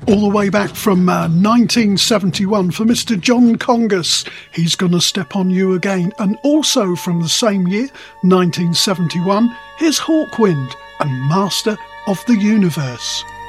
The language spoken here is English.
All the way back from 1971 for Mr. John Congus, He's Gonna Step on You Again. And also from the same year, 1971, here's Hawkwind and Master of the Universe.